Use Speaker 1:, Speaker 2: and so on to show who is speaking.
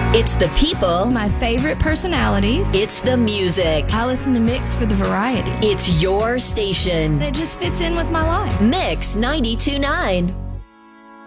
Speaker 1: It's the people.
Speaker 2: My favorite personalities.
Speaker 1: It's the music.
Speaker 2: I listen to Mix for the variety.
Speaker 1: It's your station.
Speaker 2: It just fits in with my life.
Speaker 1: Mix 92.9.